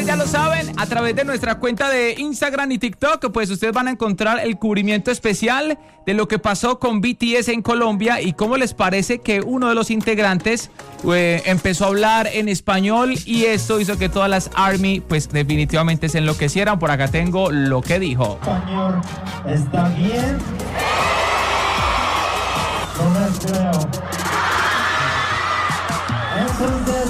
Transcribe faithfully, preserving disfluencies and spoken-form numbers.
ustedes ya lo saben, a través de nuestra cuenta de Instagram y TikTok, pues ustedes van a encontrar el cubrimiento especial de lo que pasó con B T S en Colombia y cómo les parece que uno de los integrantes eh, empezó a hablar en español y esto hizo que todas las ARMY pues definitivamente se enloquecieran. Por acá tengo lo que dijo. Español, ¿está bien? No me creo. Entonces